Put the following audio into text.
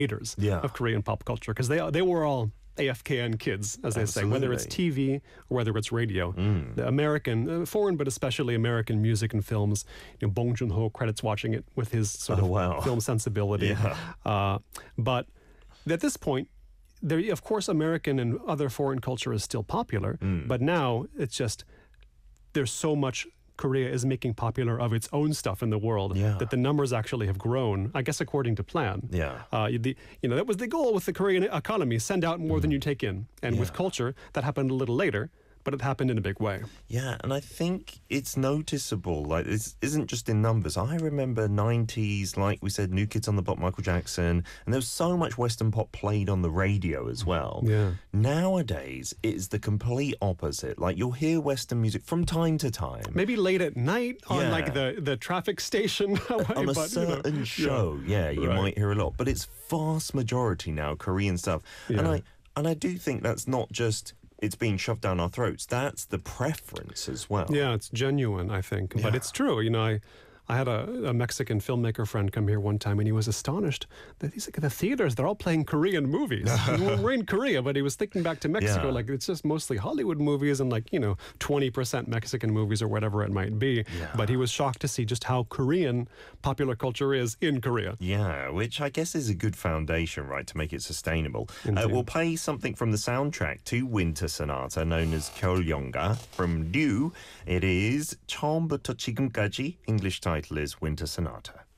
Yeah. of Korean pop culture because they were all AFKN kids, as they say, whether it's TV or whether it's radio. The American, foreign, but especially American music and films. Bong Joon-ho credits watching it with his sort of film sensibility. But at this point, of course, American and other foreign culture is still popular, but now it's just there's so much Korea is making popular of its own stuff in the world that the numbers actually have grown, I guess, according to plan. That was the goal with the Korean economy, send out more than you take in. And with culture, that happened a little later, but it happened in a big way. Yeah, and I think it's noticeable. Like, this isn't just in numbers. I remember 90s, like we said, New Kids on the Block, Michael Jackson, and there was so much Western pop played on the radio as well. Nowadays, it's the complete opposite. Like, you'll hear Western music from time to time. Maybe late at night on, like, the traffic station. On a certain show, you might hear a lot. But it's vast majority now Korean stuff. And I do think that's not just it's being shoved down our throats. That's the preference as well. Yeah, it's genuine, I think. But it's true. I had a Mexican filmmaker friend come here one time, and he was astonished that he's like, the theaters, they're all playing Korean movies. We're in Korea, but he was thinking back to Mexico, like it's just mostly Hollywood movies and 20% Mexican movies or whatever it might be. But he was shocked to see just how Korean popular culture is in Korea. Yeah, which I guess is a good foundation, right, to make it sustainable. We'll play something from the soundtrack to Winter Sonata, known as 겨울연가, from Ryu. It is 처음부터 지금까지, English title is Winter Sonata.